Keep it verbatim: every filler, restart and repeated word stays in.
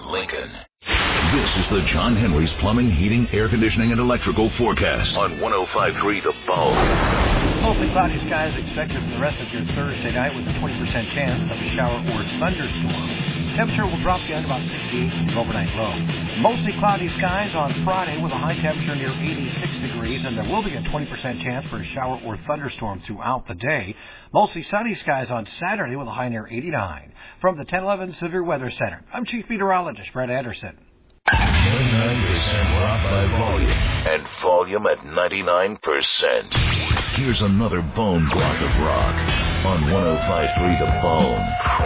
Lincoln. This is the John Henry's Plumbing, Heating, Air Conditioning, and Electrical Forecast on one oh five point three The Bone. Mostly cloudy skies expected for the rest of your Thursday night with a twenty percent chance of a shower or thunderstorm. Temperature will drop down to about sixty-eight from the overnight low. Mostly cloudy skies on Friday with a high temperature near eighty-six degrees, and there will be a twenty percent chance for a shower or thunderstorm throughout the day. Mostly sunny skies on Saturday with a high near eighty-nine. From the ten eleven Severe Weather Center, I'm Chief Meteorologist Brett Anderson. ninety-nine percent rock by volume. And volume at ninety-nine percent. Here's another bone block of rock on one oh five point three The Bone.